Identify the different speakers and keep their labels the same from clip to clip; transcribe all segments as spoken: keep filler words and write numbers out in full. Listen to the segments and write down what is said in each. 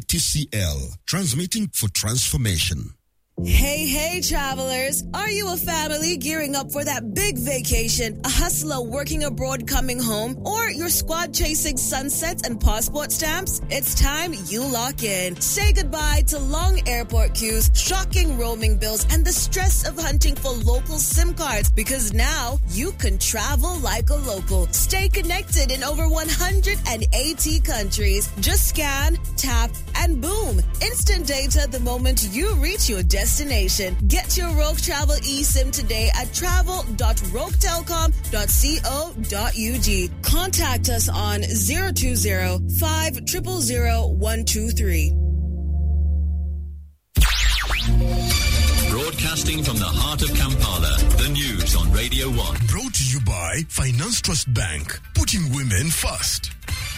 Speaker 1: T C L, transmitting for transformation.
Speaker 2: Hey, hey, travelers. Are you a family gearing up for that big vacation, a hustler working abroad coming home, or your squad chasing sunsets and passport stamps? It's time you lock in. Say goodbye to long airport queues, shocking roaming bills, and the stress of hunting for local SIM cards, because now you can travel like a local. Stay connected in over one hundred eighty countries. Just scan, tap, and boom. Instant data the moment you reach your destination. Destination. Get your Rogue Travel eSIM today at travel dot rogue telecom dot co dot u g. Contact us on zero two zero, five zero zero, one two three.
Speaker 3: Broadcasting from the heart of Kampala, the news on Radio one.
Speaker 1: Brought to you by Finance Trust Bank, putting women first.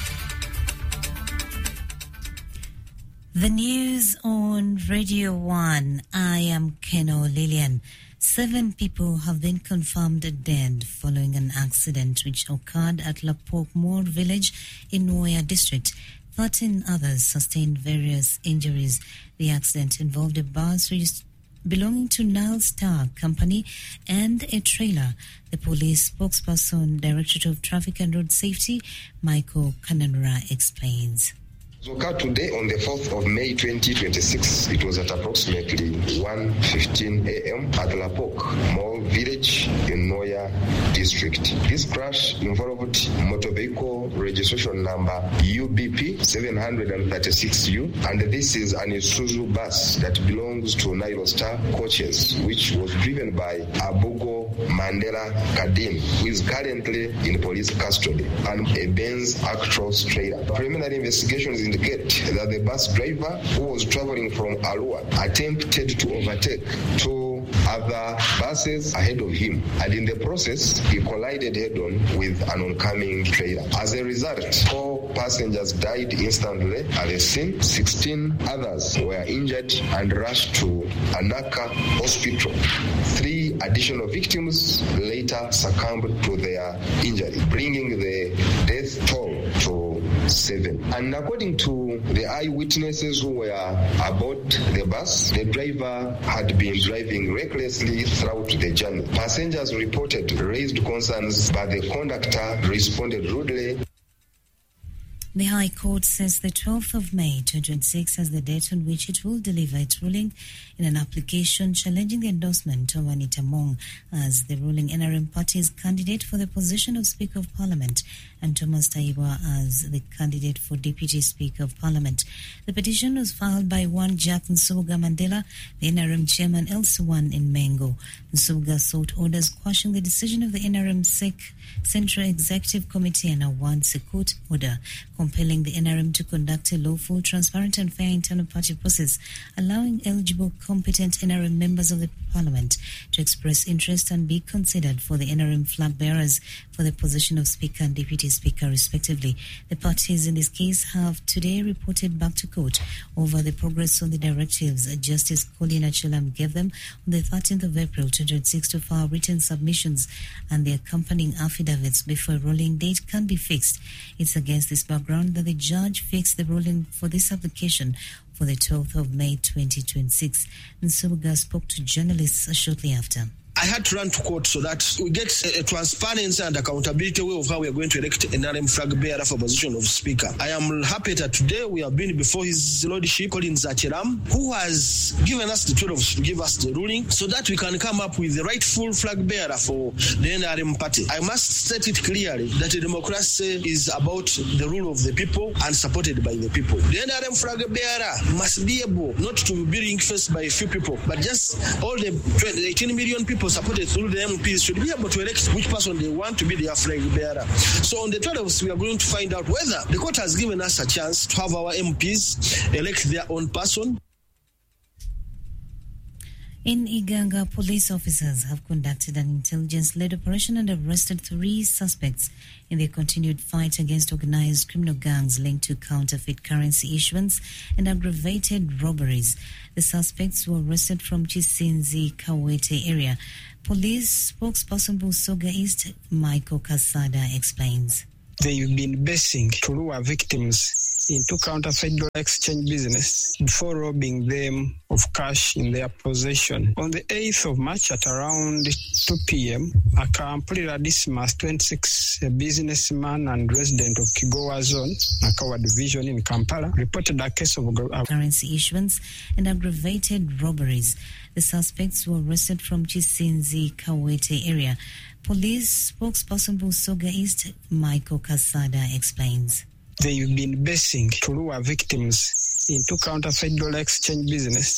Speaker 4: The news on Radio one. I am Keno Lillian. Seven people have been confirmed dead following an accident which occurred at Lapok Moor village in Noya district. Thirteen others sustained various injuries. The accident involved a bus belonging to Nile Star Company and a trailer. The police spokesperson, Directorate of Traffic and Road Safety, Michael Kananura, explains.
Speaker 5: So today on the fourth of May twenty twenty-six, it was at approximately one fifteen a.m. at Lapok Moor village in Noya district. This crash involved motor vehicle registration number U B P seven thirty-six U, and this is an Isuzu bus that belongs to Nile Star Coaches, which was driven by Abugo Mandela Kadim, who is currently in police custody, and a Benz Actros trailer. Preliminary investigations indicate that the bus driver, who was traveling from Arua, attempted to overtake two other buses ahead of him, and in the process, he collided head-on with an oncoming trailer. As a result, four passengers died instantly at the scene. sixteen others were injured and rushed to Anaka Hospital. Three additional victims later succumbed to their injury, bringing the death toll to seven. And according to the eyewitnesses who were aboard the bus, the driver had been driving recklessly throughout the journey. Passengers reported raised concerns, but the conductor responded rudely.
Speaker 4: The High Court says the twelfth of May twenty twenty-six as the date on which it will deliver its ruling in an application challenging the endorsement of Anita Mong as the ruling N R M party's candidate for the position of Speaker of Parliament and Thomas Taiba as the candidate for Deputy Speaker of Parliament. The petition was filed by one Jack Nsubuga Mandela, the N R M chairman elsewhere in Mengo. Nsubuga sought orders quashing the decision of the N R M S E C Central Executive Committee and wants a court order compelling the N R M to conduct a lawful, transparent and fair internal party process, allowing eligible, competent N R M members of the Parliament to express interest and be considered for the N R M flag bearers for the position of Speaker and Deputy Speaker, respectively. The parties in this case have today reported back to court over the progress on the directives Justice Colin Achulam gave them on the thirteenth of April twenty twenty-six to file written submissions and the accompanying affidavits before a ruling date can be fixed. It's against this background that the judge fixed the ruling for this application for the twelfth of May twenty twenty-six. Nsubuga spoke to journalists shortly after.
Speaker 6: I had to run to court so that we get a, a transparency and accountability way of how we are going to elect an N R M flag bearer for position of Speaker. I am happy that today we have been before His Lordship Colin Zacheram, who has given us the tool of to give us the ruling so that we can come up with the rightful flag bearer for the N R M party. I must state it clearly that democracy is about the rule of the people and supported by the people. The N R M flag bearer must be able not to be ring-fenced by a few people, but just all the eighteen million people supported through the M Ps should be able to elect which person they want to be their flag bearer. So on the twelfth, we are going to find out whether the court has given us a chance to have our M Ps elect their own person.
Speaker 4: In Iganga, police officers have conducted an intelligence-led operation and arrested three suspects in their continued fight against organized criminal gangs linked to counterfeit currency issuance and aggravated robberies. The suspects were arrested from Chisinzi, Kawete area. Police spokesperson Busoga East, Michael Kasada, explains.
Speaker 7: They've been basing to lure victims into counterfeit dollar exchange business before robbing them of cash in their possession. On the eighth of March at around two p.m., Akampulira Dismas, twenty-six, a businessman and resident of Kigowa Zone, Nakawa Division in Kampala, reported a case of
Speaker 4: currency issuance and aggravated robberies. The suspects were arrested from Chisinzi Kawete area. Police spokesperson Busoga East, Michael Kasada, explains.
Speaker 7: They've been basing to lure victims into counterfeit dollar exchange business